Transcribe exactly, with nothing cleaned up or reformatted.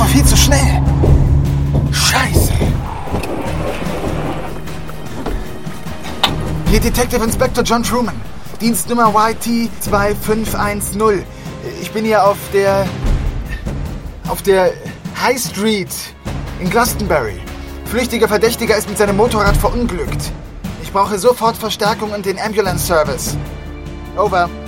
viel zu schnell. Scheiße. Hier Detective Inspector John Truman. Dienstnummer Y T zwei fünf eins null. Ich bin hier auf der... auf der High Street in Glastonbury. Flüchtiger Verdächtiger ist mit seinem Motorrad verunglückt. Ich brauche sofort Verstärkung und den Ambulance Service. Over.